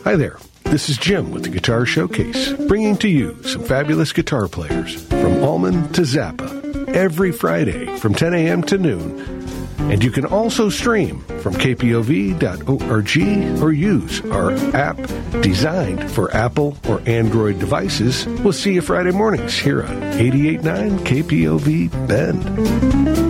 Hi there, this is Jim with the Guitar Showcase, bringing to you some fabulous guitar players from Allman to Zappa every Friday from 10 a.m. to noon. And you can also stream from kpov.org or use our app designed for Apple or Android devices. We'll see you Friday mornings here on 88.9 KPOV Bend.